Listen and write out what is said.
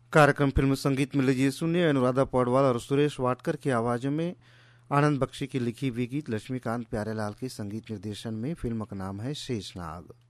कार्यक्रम फिल्म संगीत में लीजिए सुनिए अनुराधा पौडवाल और सुरेश वाडकर की आवाज़ों में आनंद बख्शी की लिखी हुई गीत लक्ष्मीकांत प्यारेलाल के संगीत निर्देशन में। फिल्म का नाम है शेषनाग।